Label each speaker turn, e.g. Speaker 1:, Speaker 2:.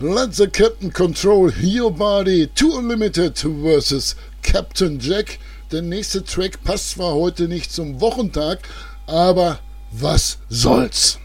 Speaker 1: Let the Captain control your body. Too Unlimited versus Captain Jack. Der nächste Track passt zwar heute nicht zum Wochentag, aber was soll's?